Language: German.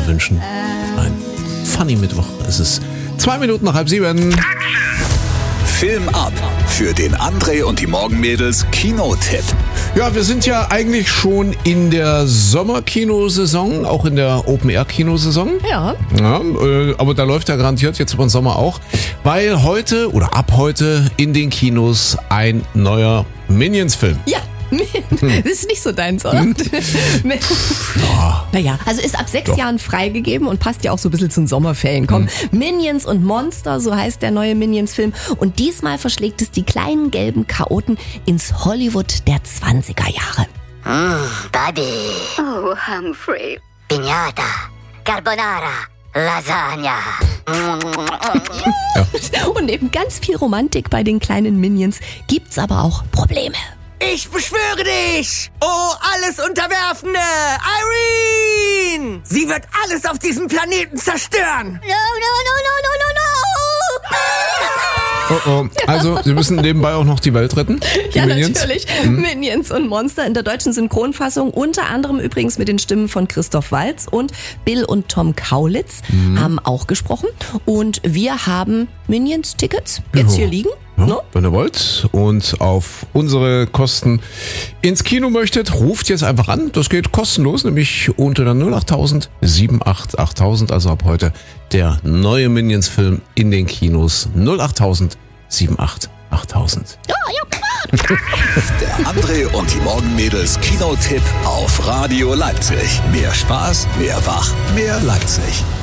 dir wünschen einen funny Mittwoch. Es ist 2 Minuten nach 6:30. Film ab für den André und die Morgenmädels Kinotipp. Ja, wir sind ja eigentlich schon in der Sommerkinosaison, auch in der Open-Air-Kinosaison. Ja. Ja, aber da läuft ja garantiert jetzt über den Sommer auch, weil heute oder ab heute in den Kinos ein neuer Minions-Film. Ja. Das ist nicht so deins, oder? Naja, also ist ab 6 Jahren freigegeben und passt ja auch so ein bisschen zu den Sommerferien. Komm, Minions und Monster, so heißt der neue Minions-Film. Und diesmal verschlägt es die kleinen gelben Chaoten ins Hollywood der 20er Jahre. Buddy. Oh, Humphrey. Piñata. Carbonara. Lasagna. Und neben ganz viel Romantik bei den kleinen Minions gibt's aber auch Probleme. Ich beschwöre dich! Oh, alles Unterwerfende! Irene! Sie wird alles auf diesem Planeten zerstören! No, no, no, no, no, no, no! Also, sie müssen nebenbei auch noch die Welt retten, die Ja, Minions. natürlich. Minions und Monster in der deutschen Synchronfassung, unter anderem übrigens mit den Stimmen von Christoph Waltz und Bill und Tom Kaulitz haben auch gesprochen. Und wir haben Minions-Tickets jetzt hier liegen. Ja, Ne? wenn ihr wollt und auf unsere Kosten ins Kino möchtet, ruft jetzt einfach an. Das geht kostenlos, nämlich unter der 08000 78 8000. Also ab heute der neue Minions-Film in den Kinos 08000 78 8000. Der André und die Morgenmädels Kinotipp auf Radio Leipzig. Mehr Spaß, mehr Wach, mehr Leipzig.